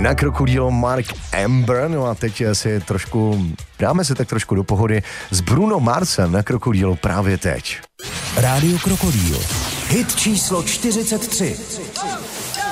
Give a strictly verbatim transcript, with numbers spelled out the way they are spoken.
Na Krokodýlo Mark Amber, no a teď si trošku, dáme se tak trošku do pohody s Bruno Marsem na Krokodýlo právě teď. Rádio Krokodýl. Hit číslo čtyřicet tři.